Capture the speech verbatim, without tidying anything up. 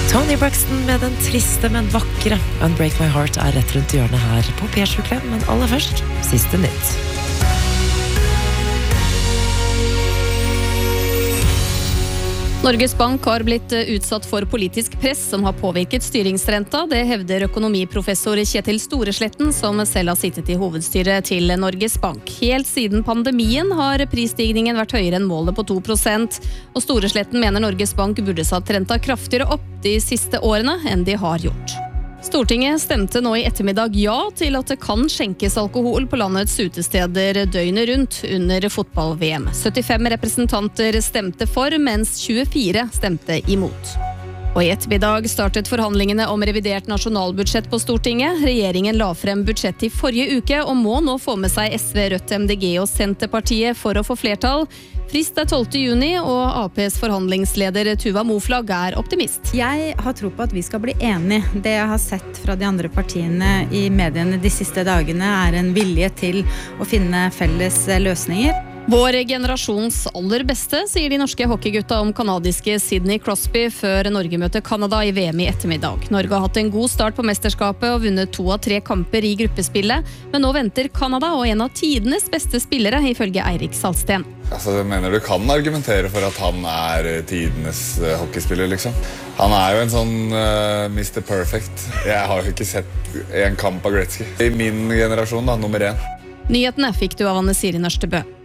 Tony Braxton med den triste, men vakre Unbreak My Heart er rett rundt hjørnet her på P sju Klem, men aller først, siste nytt. Norges Bank har blitt utsatt for politisk press som har påvirket styringsrenta. Det hevder økonomiprofessor Kjetil Storesletten, som selv har sittet i hovedstyret til Norges Bank. Helt siden pandemien har prisstigningen vært høyere enn målet på to prosent, og Storesletten mener Norges Bank burde satt renta kraftigere opp de siste årene enn de har gjort. Stortinget stemte nå i ettermiddag ja til at det kan skjenkes alkohol på landets utesteder døgnet rundt under fotball-V M. syttifem representanter stemte for, mens tjuefire stemte imot. Og i ettermiddag startet forhandlingene om revidert nasjonalbudsjett på Stortinget. Regjeringen la frem budsjett i forrige uke og må nå få med seg S V, Rødt, M D G og Senterpartiet for å få flertall. Frist er tolvte juni, og A P's forhandlingsleder Tuva Moflag er optimist. Jeg har tro på at vi skal bli enige. Det jeg har sett fra de andre partiene i mediene de siste dagene er en vilje til å finne felles løsninger. Vår generasjons aller beste, sier de norske hockeygutta om kanadiske Sidney Crosby før Norge møter Kanada i V M i ettermiddag. Norge har hatt en god start på mesterskapet og vunnet to av tre kamper i gruppespillet, men nå venter Kanada og en av tidenes beste spillere, ifølge Eirik Salsten. Altså, jeg mener du kan argumentere for at han er tidenes uh, hockeyspiller, liksom. Han er jo en sånn uh, mister Perfect. Jeg har jo ikke sett en kamp av Gretzky. I min generasjon, da, nummer én. Nyhetene fikk du av Anne Siri Nørstebø.